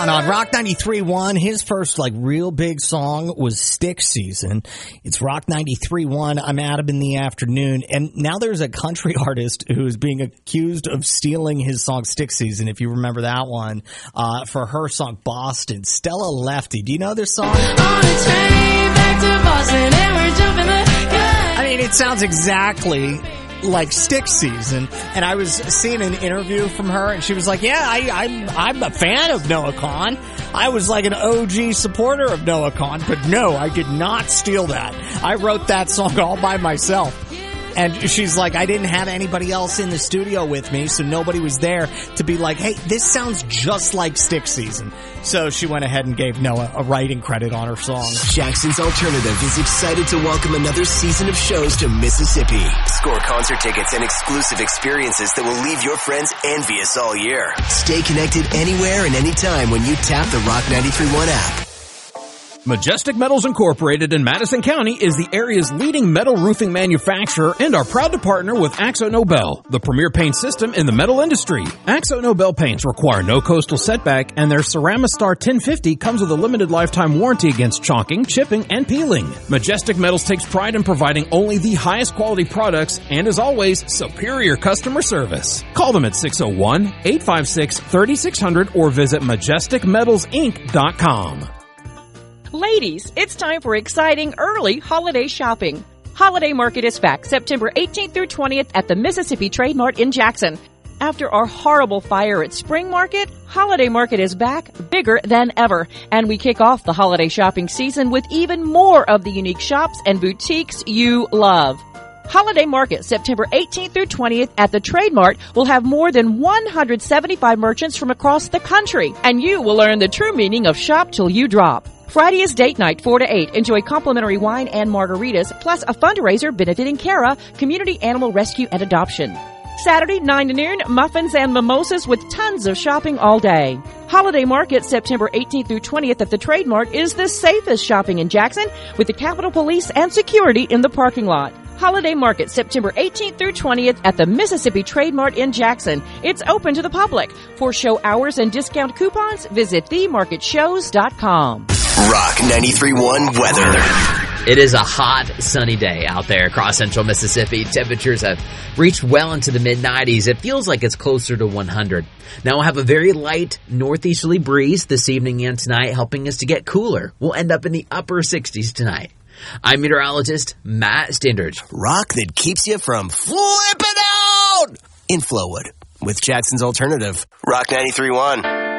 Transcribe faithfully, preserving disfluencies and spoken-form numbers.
on on Rock ninety-three point one. His first, like, real big song was Stick Season. It's Rock ninety-three point one. I'm Adam in the afternoon. And now there's a country artist who's being accused of stealing his song Stick Season, if you remember that one, uh, for her song Boston. Stella Lefty. Do you know this song? On a train back to Boston and we're jumping the gun. I mean, it sounds exactly like Stick Season. And I was seeing an interview from her, and she was like, yeah, I, I'm, I'm a fan of Noah Kahan. I was like an O G supporter of Noah Kahan, but no, I did not steal that. I wrote that song all by myself. And she's like, I didn't have anybody else in the studio with me, so nobody was there to be like, hey, this sounds just like Stick Season. So she went ahead and gave Noah a writing credit on her song. Jackson's Alternative is excited to welcome another season of shows to Mississippi. Score concert tickets and exclusive experiences that will leave your friends envious all year. Stay connected anywhere and anytime when you tap the Rock ninety-three point one app. Majestic Metals Incorporated in Madison County is the area's leading metal roofing manufacturer and are proud to partner with Akzo Nobel, the premier paint system in the metal industry. Akzo Nobel paints require no coastal setback, and their Ceramistar ten fifty comes with a limited lifetime warranty against chalking, chipping, and peeling. Majestic Metals takes pride in providing only the highest quality products and, as always, superior customer service. Call them at six oh one, eight five six, three six zero zero or visit majestic metals inc dot com. Ladies, it's time for exciting early holiday shopping. Holiday Market is back September eighteenth through twentieth at the Mississippi Trade Mart in Jackson. After our horrible fire at Spring Market, Holiday Market is back bigger than ever. And we kick off the holiday shopping season with even more of the unique shops and boutiques you love. Holiday Market, September eighteenth through twentieth at the Trade Mart, will have more than one hundred seventy-five merchants from across the country. And you will learn the true meaning of shop till you drop. Friday is date night, four to eight. Enjoy complimentary wine and margaritas, plus a fundraiser benefiting Cara, Community Animal Rescue and Adoption. Saturday, nine to noon, muffins and mimosas with tons of shopping all day. Holiday Market, September eighteenth through twentieth at the Trade Mart is the safest shopping in Jackson, with the Capitol Police and security in the parking lot. Holiday Market, September eighteenth through twentieth at the Mississippi Trade Mart in Jackson. It's open to the public. For show hours and discount coupons, visit the market shows dot com. Rock ninety-three point one weather. It is a hot, sunny day out there across central Mississippi. Temperatures have reached well into the mid nineties. It feels like it's closer to one hundred. Now we'll have a very light northeasterly breeze this evening and tonight, helping us to get cooler. We'll end up in the upper sixties tonight. I'm meteorologist Matt Stindridge. Rock that keeps you from flipping out in Flowood with Jackson's Alternative. Rock ninety-three point one.